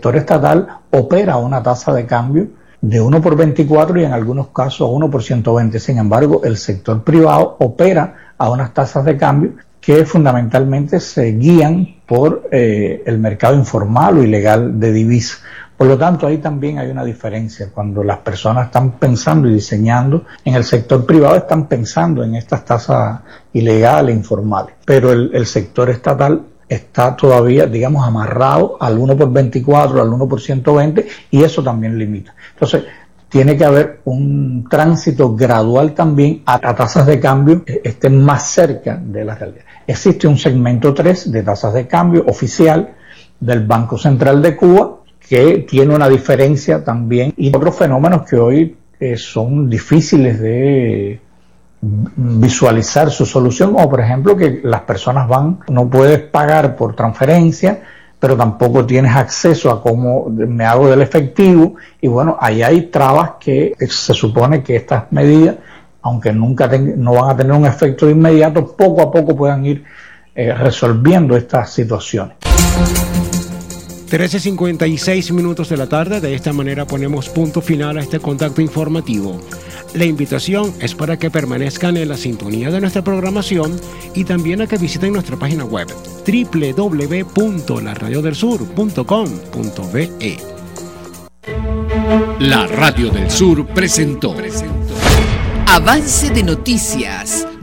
sector estatal opera a una tasa de cambio de 1 por 24 y en algunos casos 1 por 120. Sin embargo, el sector privado opera a unas tasas de cambio que fundamentalmente se guían por el mercado informal o ilegal de divisas. Por lo tanto, ahí también hay una diferencia. Cuando las personas están pensando y diseñando en el sector privado, están pensando en estas tasas ilegales, informales. Pero el sector estatal está todavía, digamos, amarrado al 1 por 24, al 1 por 120, y eso también limita. Entonces, tiene que haber un tránsito gradual también a tasas de cambio que estén más cerca de la realidad. Existe un segmento 3 de tasas de cambio oficial del Banco Central de Cuba, que tiene una diferencia también, y otros fenómenos que hoy son difíciles de visualizar su solución, como por ejemplo que las personas no puedes pagar por transferencia, pero tampoco tienes acceso a cómo me hago del efectivo, y bueno, ahí hay trabas que se supone que estas medidas, aunque no van a tener un efecto de inmediato, poco a poco puedan ir resolviendo estas situaciones. 13:56 de la tarde. De esta manera ponemos punto final a este contacto informativo. La invitación es para que permanezcan en la sintonía de nuestra programación y también a que visiten nuestra página web www.laradiodelsur.com.be. La Radio del Sur presentó Avance de noticias.